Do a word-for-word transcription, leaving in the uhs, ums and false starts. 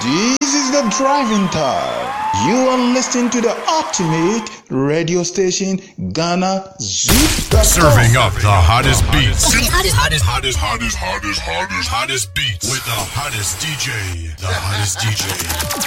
This is the driving time. You are listening to the ultimate radio station, Ghana Zouk. Serving up the hottest beats. Hottest, hottest, hottest, hottest, hottest, hottest, hottest beats with the hottest D J. The hottest D J.